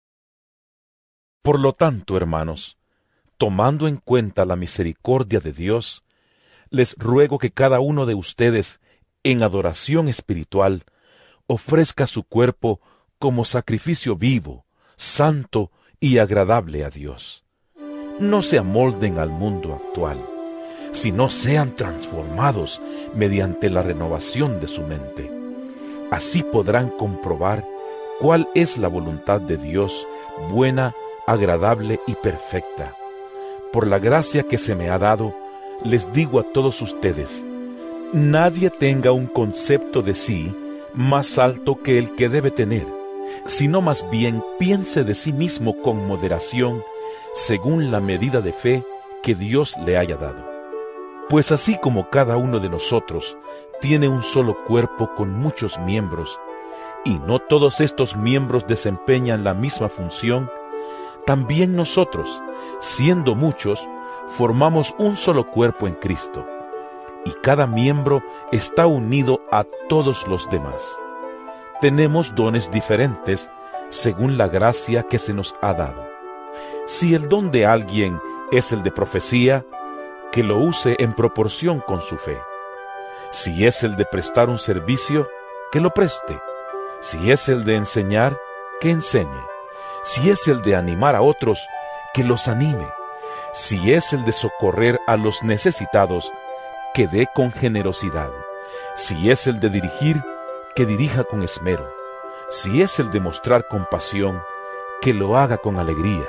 Por lo tanto, hermanos, tomando en cuenta la misericordia de Dios, les ruego que cada uno de ustedes, en adoración espiritual, ofrezca su cuerpo como sacrificio vivo, santo y agradable a Dios. No se amolden al mundo actual, sino sean transformados mediante la renovación de su mente. Así podrán comprobar cuál es la voluntad de Dios, buena, agradable y perfecta. Por la gracia que se me ha dado, les digo a todos ustedes, nadie tenga un concepto de sí más alto que el que debe tener, sino más bien piense de sí mismo con moderación, según la medida de fe que Dios le haya dado. Pues así como cada uno de nosotros tiene un solo cuerpo con muchos miembros, y no todos estos miembros desempeñan la misma función, también nosotros, siendo muchos, formamos un solo cuerpo en Cristo, y cada miembro está unido a todos los demás. Tenemos dones diferentes según la gracia que se nos ha dado. Si el don de alguien es el de profecía, que lo use en proporción con su fe. Si es el de prestar un servicio, que lo preste. Si es el de enseñar, que enseñe. Si es el de animar a otros, que los anime. Si es el de socorrer a los necesitados, que dé con generosidad. Si es el de dirigir, que dirija con esmero. Si es el de mostrar compasión, que lo haga con alegría.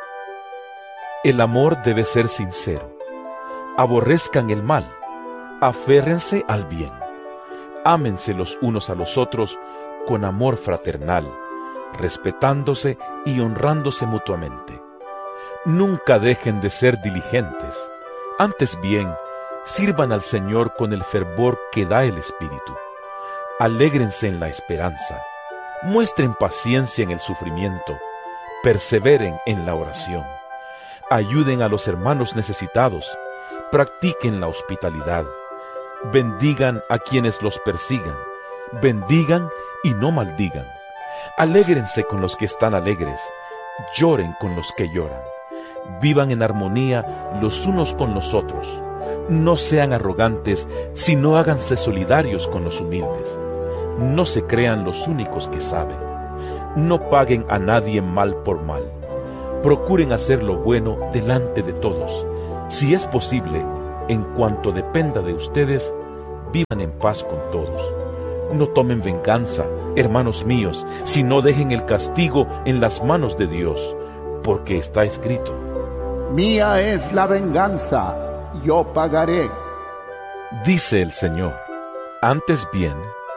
El amor debe ser sincero. Aborrezcan el mal, aférrense al bien. Ámense los unos a los otros con amor fraternal, respetándose y honrándose mutuamente. Nunca dejen de ser diligentes, antes bien, sirvan al Señor con el fervor que da el Espíritu. Alégrense en la esperanza, muestren paciencia en el sufrimiento, perseveren en la oración. Ayuden a los hermanos necesitados, practiquen la hospitalidad, bendigan a quienes los persigan, bendigan y no maldigan. Alégrense con los que están alegres, lloren con los que lloran. Vivan en armonía los unos con los otros. No sean arrogantes, sino háganse solidarios con los humildes. No se crean los únicos que saben. No paguen a nadie mal por mal. Procuren hacer lo bueno delante de todos. Si es posible, en cuanto dependa de ustedes, vivan en paz con todos. No tomen venganza, hermanos míos, sino dejen el castigo en las manos de Dios, porque está escrito: Mía es la venganza, yo pagaré. Dice el Señor. Antes bien,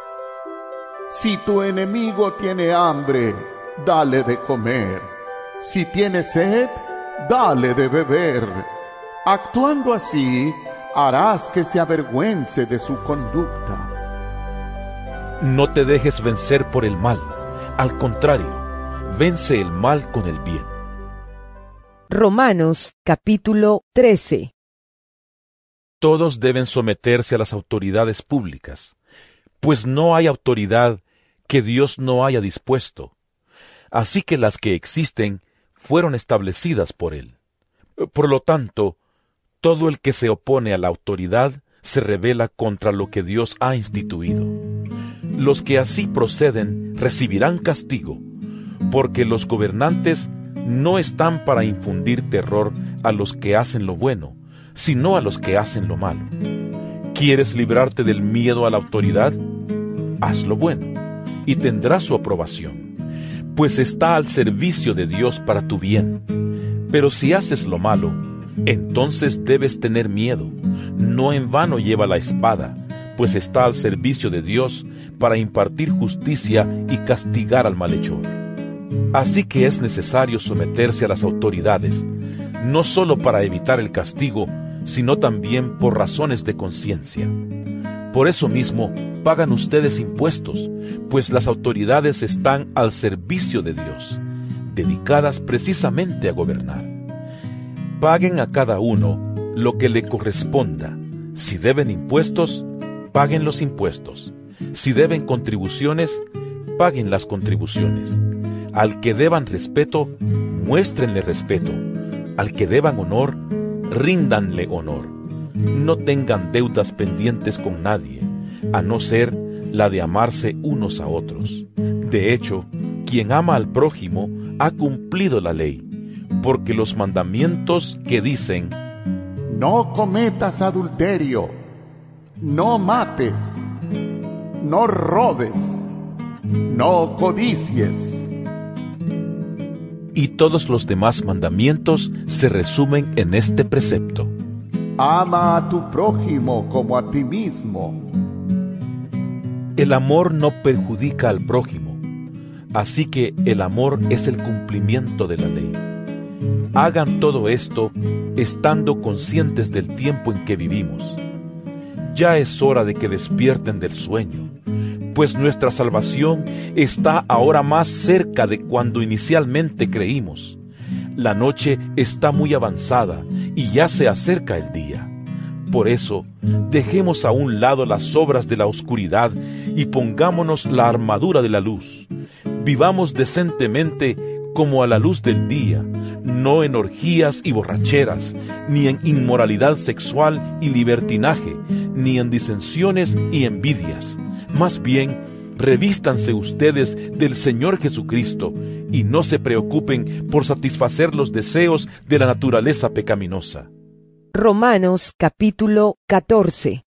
si tu enemigo tiene hambre, dale de comer. Si tiene sed, dale de beber. Actuando así, harás que se avergüence de su conducta. no te dejes vencer por el mal. Al contrario, vence el mal con el bien. Romanos capítulo 13. Todos deben someterse a las autoridades públicas, pues no hay autoridad que Dios no haya dispuesto. Así que las que existen fueron establecidas por Él. Por lo tanto, todo el que se opone a la autoridad se rebela contra lo que Dios ha instituido. Los que así proceden recibirán castigo, porque los gobernantes no están para infundir terror a los que hacen lo bueno, sino a los que hacen lo malo. ¿Quieres librarte del miedo a la autoridad? Haz lo bueno, y tendrás su aprobación, pues está al servicio de Dios para tu bien. Pero si haces lo malo, entonces debes tener miedo. No en vano lleva la espada, pues está al servicio de Dios para impartir justicia y castigar al malhechor. Así que es necesario someterse a las autoridades, no solo para evitar el castigo, sino también por razones de conciencia. Por eso mismo pagan ustedes impuestos, pues las autoridades están al servicio de Dios, dedicadas precisamente a gobernar. Paguen a cada uno lo que le corresponda. Si deben impuestos, paguen los impuestos. Si deben contribuciones, paguen las contribuciones. Al que deban respeto, muéstrenle respeto. Al que deban honor, ríndanle honor. No tengan deudas pendientes con nadie, a no ser la de amarse unos a otros. De hecho, quien ama al prójimo ha cumplido la ley, porque los mandamientos que dicen: no cometas adulterio, no mates, no robes, no codicies, y todos los demás mandamientos se resumen en este precepto: ama a tu prójimo como a ti mismo. El amor no perjudica al prójimo, así que el amor es el cumplimiento de la ley. Hagan todo esto estando conscientes del tiempo en que vivimos. Ya es hora de que despierten del sueño, pues nuestra salvación está ahora más cerca de cuando inicialmente creímos. La noche está muy avanzada y ya se acerca el día. Por eso, dejemos a un lado las obras de la oscuridad y pongámonos la armadura de la luz. Vivamos decentemente como a la luz del día, no en orgías y borracheras, ni en inmoralidad sexual y libertinaje, ni en disensiones y envidias. Más bien, revístanse ustedes del Señor Jesucristo y no se preocupen por satisfacer los deseos de la naturaleza pecaminosa. Romanos capítulo 14.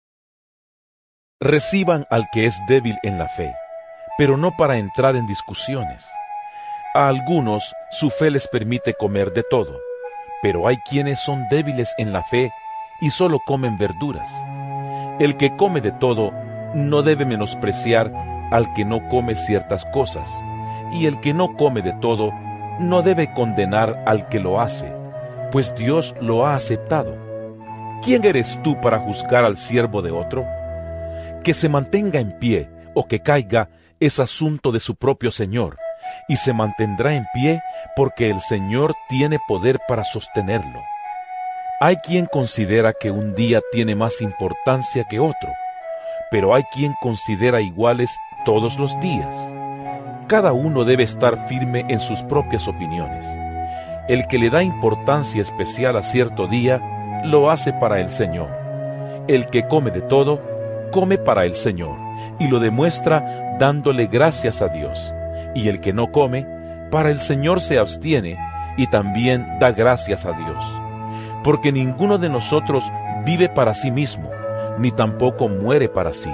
Reciban al que es débil en la fe, pero no para entrar en discusiones. A algunos su fe les permite comer de todo, pero hay quienes son débiles en la fe y solo comen verduras. El que come de todo no debe menospreciar al que no come ciertas cosas, y el que no come de todo no debe condenar al que lo hace, pues Dios lo ha aceptado. ¿Quién eres tú para juzgar al siervo de otro? Que se mantenga en pie o que caiga es asunto de su propio Señor, y se mantendrá en pie porque el Señor tiene poder para sostenerlo. Hay quien considera que un día tiene más importancia que otro, pero hay quien considera iguales todos los días. Cada uno debe estar firme en sus propias opiniones. El que le da importancia especial a cierto día, lo hace para el Señor. El que come de todo, come para el Señor, y lo demuestra dándole gracias a Dios. y el que no come, para el Señor se abstiene y también da gracias a Dios. Porque ninguno de nosotros vive para sí mismo, ni tampoco muere para sí.